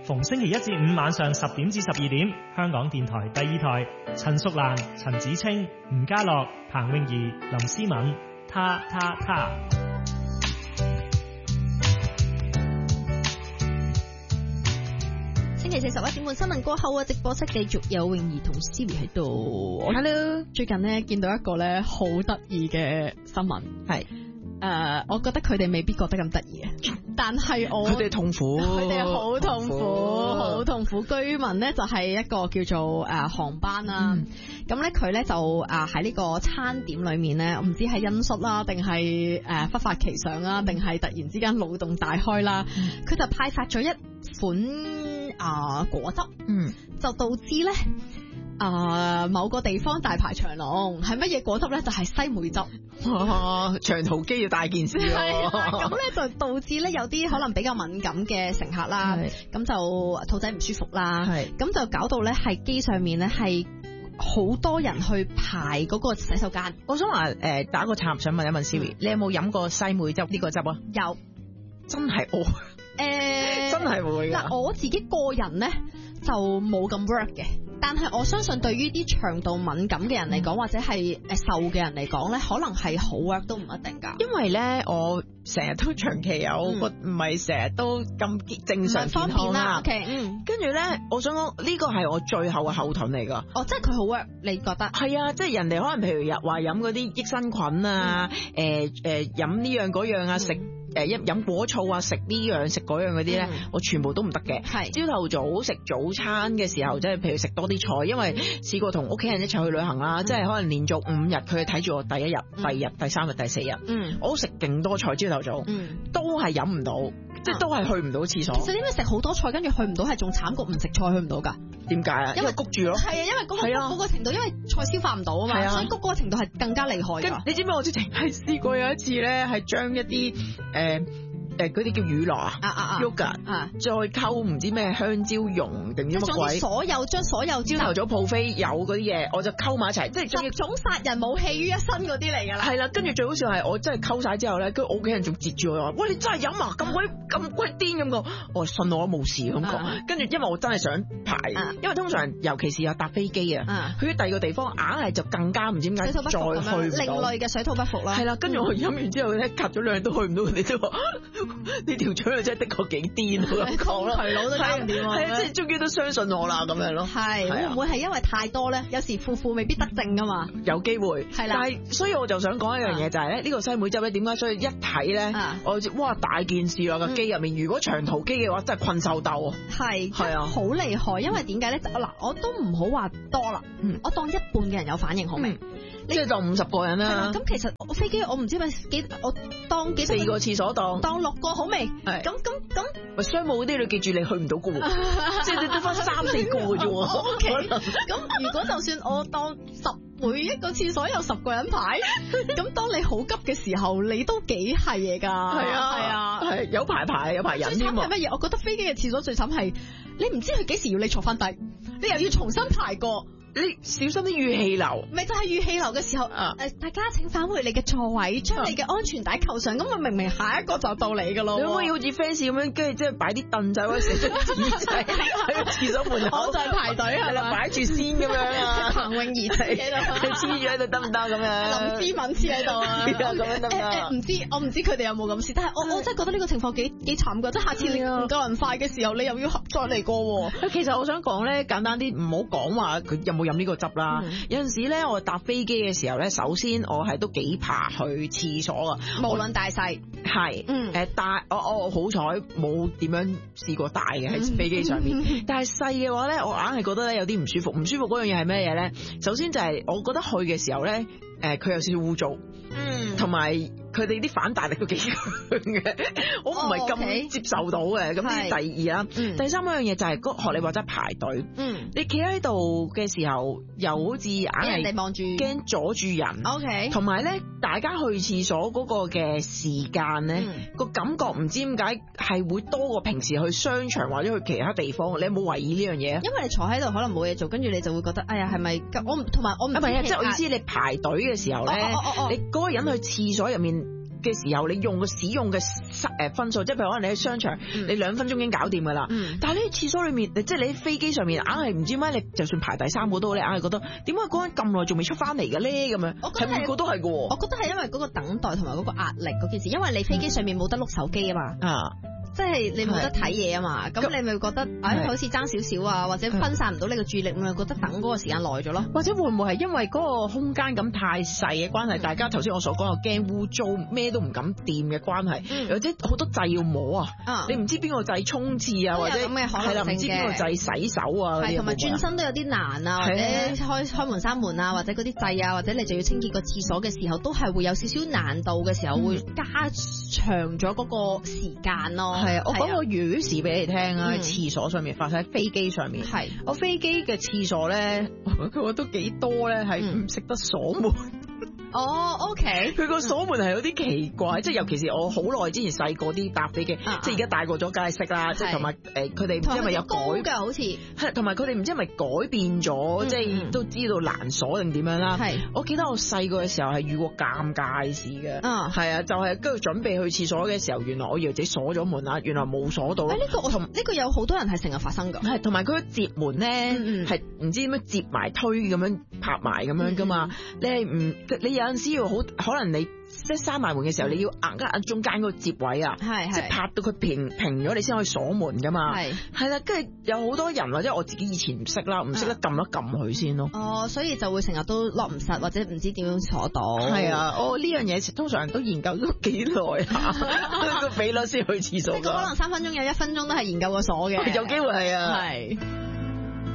逢星期一至五晚上10點至12點，香港電台第2台，陳淑蘭、陳子清、吳家樂、彭詠儀、林思敏，他。 星期四11點半新聞過後啊，直播室繼續有泳兒同 Siri 喺度。Hello， 最近咧見到一個咧好得意嘅新聞，係我覺得佢哋未必覺得咁得意嘅，但係佢哋痛苦， 佢哋好痛苦，好痛苦。據聞咧就係一個叫做航班啦，咁咧佢咧就喺呢個餐點裏面咧，唔知係因素啦，定係忽發奇想啦，定係突然之間腦洞大開啦，佢就派發咗一款果汁，就導致咧某個地方大排長龍。係乜嘢果汁咧？就係西梅汁。 長途機要大件事喎。 咁咧就導致咧有啲可能比較敏感嘅乘客啦，咁就肚仔唔舒服啦，咁就搞到咧係機上面咧係好多人去排嗰個洗手間。 我想話打個岔，想問一問 Siri，你有冇飲過西梅汁呢個汁啊？ 有， 真係我真係會㗎。 嗱，我自己個人咧就冇咁 work 嘅，但係我相信對於啲腸道敏感嘅人嚟講，或者係瘦嘅人嚟講咧，可能係好 work 都唔一定㗎。 因為咧，我成日都長期有個唔係成日都咁正常健康啦。跟住咧，我想講呢個係我最後嘅後盾嚟㗎。 哦，即係佢好 work，你覺得？ 係啊，即係人哋可能譬如話飲嗰啲益生菌啊，飲呢樣嗰樣啊，食飲果醋啊，食呢樣食嗰樣嗰啲咧，我全部都唔得嘅。係朝頭早食早餐嘅時候，即係譬如食多啲菜，因為試過同屋企人一齊去旅行啦，即係可能連續5日，佢睇住我第1日、第2日、第3日、第4日，我都食勁多菜，朝頭早，都係飲唔到，即係都係去唔到廁所。 其實點解食好多菜跟住去唔到係仲慘過唔食菜去唔到㗎？ 點解啊？因為谷住咯。係啊，因為嗰個程度，因為菜消化唔到啊嘛，所以谷嗰個程度係更加厲害㗎。 你知唔知我之前係試過有一次咧，係將一啲嗰啲叫乳酪啊 yogurt 再溝唔知咩香蕉蓉定唔知乜鬼， 將所有朝頭早鋪飛有嗰啲嘢，我就溝埋一齊，即係 10種殺人武器於一身嗰啲嚟㗎啦。 係啦，跟住最好笑係我真係溝晒之後咧，跟住我屋企人仲截住我話：喂，你真係飲啊？咁鬼癲咁講，我信我都冇事咁講。跟住因為我真係想排，因為通常尤其是有搭飛機啊，去第二個地方硬係就更加唔知點解再去唔到， 另類嘅水土不服啦。 係啦，跟住我飲完之後咧，隔咗2日都去唔到，你都話呢條腸真係的確幾癲咁講啦， 係佬都搞唔掂啊！ 係啊，即係終於都相信我啦咁樣咯。 係會唔會係因為太多咧？有時副未必得正噶嘛。 有機會係啦，但係所以我就想講一樣嘢就係咧，呢個西梅汁咧點解所以一睇咧，我就哇大件事啦個機入面，如果長途機嘅話真係困獸鬥啊！係啊， 好厲害，因為點解咧？嗱，我都唔好話多啦，我當一半嘅人有反應好未？ 即係當50個人啦。 咁其實我飛機我唔知咪我當幾 4個廁所當 6個好未？咁商務嗰啲你記住你去唔到嘅喎，即係你得翻3-4個嘅啫喎。 OK，咁如果就算我當每一個廁所有10個人排，咁當你好急嘅時候，你都幾係嘢㗎。係啊， 係有排有排人添啊。 最慘係乜嘢？我覺得飛機嘅廁所最慘係你唔知佢幾時要你坐翻低，你又要重新排過。 你小心啲預氣流， 咪就係預氣流嘅時候，大家請返回你嘅座位，將你嘅安全帶扣上，咁啊明明下一個就到你噶咯。 你可唔可以好似 fans 咁樣，跟住即係擺啲凳仔或者食啲紙仔喺個廁所門口， 我就係排隊係啦， 擺住先咁樣啊。 彭詠儀黐喺度， 黐住喺度得唔得咁樣？ 林思敏黐喺度啊， 咁樣得唔得？ 我唔知佢哋有冇咁試，但係我真係覺得呢個情況幾慘噶，即係下次你唔夠人快嘅時候，你又要再嚟過。 其實我想講咧，簡單啲，唔好講話佢有冇飲呢個汁啦。有陣時咧，我搭飛機嘅時候咧，首先我係都幾爬去廁所噶， 無論大細係，大我好彩冇點樣試過大嘅喺飛機上面，但係細嘅話咧，我硬係覺得咧有啲唔舒服。唔舒服嗰樣嘢係咩嘢咧？首先就係我覺得去嘅時候咧，佢有少少污糟，同埋佢哋啲反彈力都幾強嘅，我唔係咁接受到嘅。咁呢啲第二啦，第三樣嘢就係學你話齋排隊，你企喺度嘅時候又好似硬係人哋望住， 驚阻住人。 OK， 同埋咧，大家去廁所嗰個嘅時間咧，個感覺唔知點解係會多過平時去商場或者去其他地方。你有冇懷疑呢樣嘢？ 因為你坐喺度可能冇嘢做，跟住你就會覺得，哎呀，係咪同埋我唔係即係我意思，你排隊嘅時候咧，你嗰個人去廁所入面嘅時候，你用個使用嘅分數，即係譬如可能你喺商場，你2分鐘已經搞掂㗎啦。但係你喺廁所裏面，即係你喺飛機上面，硬係唔知點解你就算排第3個都，你硬係覺得點解嗰個人咁耐仲未出翻嚟嘅咧？咁樣，係每個都係㗎喎。 我覺得係因為嗰個等待同埋嗰個壓力嗰件事，因為你飛機上面冇得碌手機啊嘛。即係你冇得睇嘢啊嘛，咁你咪覺得好似爭少少啊，或者分散唔到你個注意力，咪覺得等嗰個時間耐咗咯。 或者會唔會係因為嗰個空間感太細嘅關係，大家頭先我所講嘅驚污糟，咩都唔敢掂嘅關係，或者好多掣要摸啊，你唔知邊個掣沖廁啊，或者係啦，唔知邊個掣洗手啊， 同埋轉身都有啲難啊，或者開門閂門啊，或者嗰啲掣啊，或者你就要清潔個廁所嘅時候，都係會有少少難度嘅時候，會加長咗嗰個時間咯。 係啊，我講個語事俾你聽啊，喺廁所上面發生喺飛機上面。係我飛機嘅廁所咧，佢話都幾多咧，係唔識得鎖門。 OK， 佢個鎖門係有啲奇怪，即係尤其是我好耐之前細個啲搭飛機，即係而家大個咗梗係識啦，即係同埋佢哋唔知係咪有改㗎，好似係同埋佢哋唔知係咪改變咗，即係都知道難鎖定點樣啦。係我記得我細個嘅時候係遇過尷尬事嘅，係啊，就係跟住準備去廁所嘅時候，原來我以為自己鎖咗門啦，原來冇鎖到。呢個有好多人係成日發生㗎， 係同埋佢接門咧係唔知點樣接埋推咁樣拍埋咁樣㗎嘛，你有陣時要好，可能你即係閂埋門嘅時候，你要壓中間嗰個接位啊，即係拍到佢平咗，你先可以鎖門噶嘛。係啦，跟住有好多人或者我自己以前唔識啦，唔識得撳一撳佢先咯。 所以就會成日都落唔實，或者唔知點樣鎖到。 係啊，呢樣嘢通常都研究咗幾耐下，都俾咗先去廁所。 可能3分鐘有1分鐘都係研究個鎖嘅， 有機會係啊。 係。